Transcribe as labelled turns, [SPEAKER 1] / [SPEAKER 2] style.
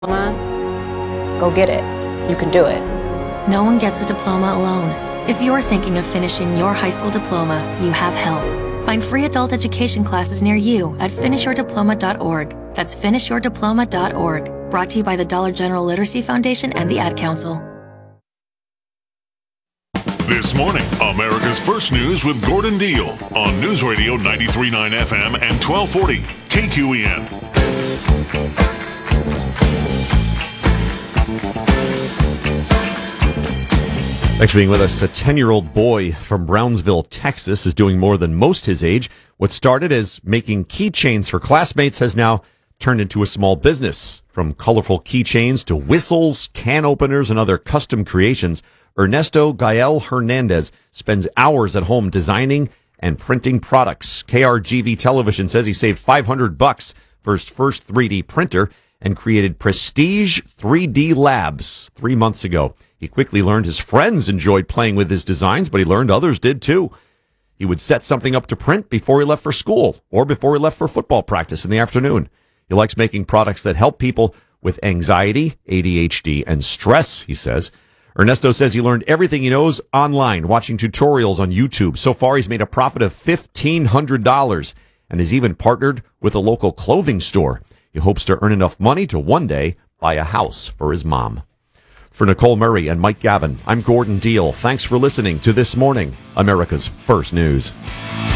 [SPEAKER 1] Go get it. You can do it.
[SPEAKER 2] No one gets a diploma alone. If you're thinking of finishing your high school diploma, you have help. Find free adult education classes near you at finishyourdiploma.org. That's finishyourdiploma.org. Brought to you by the Dollar General Literacy Foundation and the Ad Council.
[SPEAKER 3] This morning, America's First News with Gordon Deal on News Radio 93.9 FM and 1240 KQEN.
[SPEAKER 4] Thanks for being with us. A 10-year-old boy from Brownsville, Texas is doing more than most his age. What started as making keychains for classmates has now turned into a small business. From colorful keychains to whistles, can openers, and other custom creations, Ernesto Gael Hernandez spends hours at home designing and printing products. KRGV Television says he saved $500 for his first 3D printer and created Prestige 3D Labs 3 months ago. He quickly learned his friends enjoyed playing with his designs, but he learned others did too. He would set something up to print before he left for school or before he left for football practice in the afternoon. He likes making products that help people with anxiety, ADHD, and stress, he says. Ernesto says he learned everything he knows online, watching tutorials on YouTube. So far, he's made a profit of $1,500 and has even partnered with a local clothing store. He hopes to earn enough money to one day buy a house for his mom. For Nicole Murray and Mike Gavin, I'm Gordon Deal. Thanks for listening to This Morning, America's First News.